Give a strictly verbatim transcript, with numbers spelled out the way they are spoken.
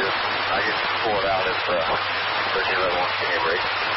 just, I can pull it out if, uh, if there's anybody wants to give me a break.